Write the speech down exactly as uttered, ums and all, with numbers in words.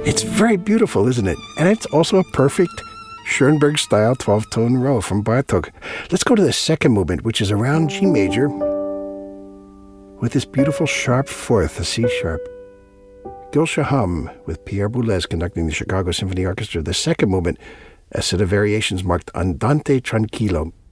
It's very beautiful, isn't it? And it's also a perfect Schoenberg-style twelve-tone row from Bartók. Let's go to the second movement, which is around G major, with this beautiful sharp fourth, a C sharp. Gul Shaham, with Pierre Boulez conducting the Chicago Symphony Orchestra. The second movement, a set of variations marked Andante Tranquillo.